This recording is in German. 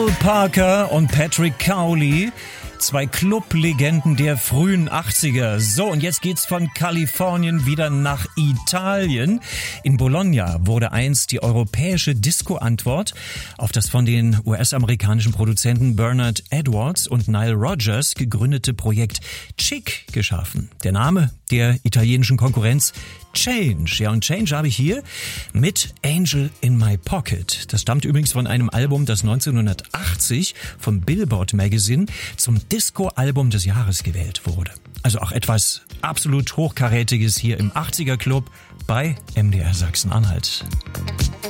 Parker und Patrick Cowley, zwei Clublegenden der frühen 80er. So, und jetzt geht's von Kalifornien wieder nach Italien. In Bologna wurde einst die europäische Disco-Antwort auf das von den US-amerikanischen Produzenten Bernard Edwards und Nile Rodgers gegründete Projekt Chic geschaffen. Der Name der italienischen Konkurrenz Change. Ja, und Change habe ich hier mit Angel in My Pocket. Das stammt übrigens von einem Album, das 1980 vom Billboard Magazine zum Disco-Album des Jahres gewählt wurde. Also auch etwas absolut Hochkarätiges hier im 80er Club bei MDR Sachsen-Anhalt.